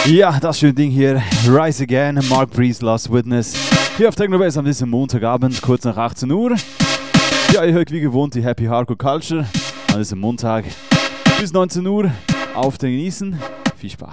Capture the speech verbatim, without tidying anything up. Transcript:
Ja, das schöne Ding hier, Rise Again, Mark Breeze, Last Witness. Hier auf Technobase am diesem Montagabend, kurz nach achtzehn Uhr. Ja, ihr hört wie gewohnt die Happy Hardcore Culture an diesem Montag bis neunzehn Uhr. Auf den Genießen, viel Spaß.